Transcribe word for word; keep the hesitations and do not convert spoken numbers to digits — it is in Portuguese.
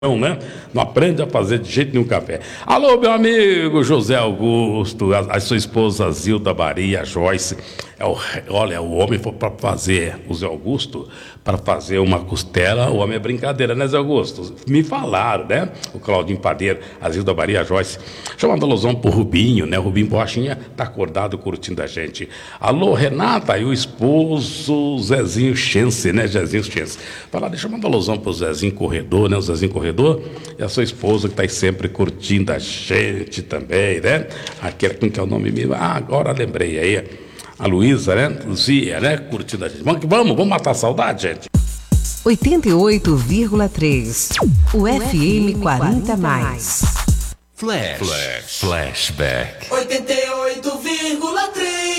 Não, né? Não aprende a fazer de jeito nenhum café. Alô, meu amigo José Augusto, a, a sua esposa Zilda Maria Joyce. É o, olha, o homem foi para fazer, o Zé Augusto, para fazer uma costela. O homem é brincadeira, né, Zé Augusto? Me falaram, né? O Claudinho Padeiro, a Zilda Maria Joyce. Chamando alusão pro Rubinho, né? O Rubinho Borrachinha tá acordado curtindo a gente. Alô, Renata, e o esposo Zezinho Chance, né? Zezinho Chance. Falaram, chamando alusão pro Zezinho Corredor, né? O Zezinho Corredor. E a sua esposa que está aí sempre curtindo a gente também, né? Aquela que é o nome mesmo. Ah, agora lembrei aí. A Luísa, né? Luzia, né? Curtindo a gente. Vamos, vamos, vamos matar a saudade, gente. oitenta e oito vírgula três. O F M quarenta mais. Flash. Flash. Flashback. oitenta e oito vírgula três.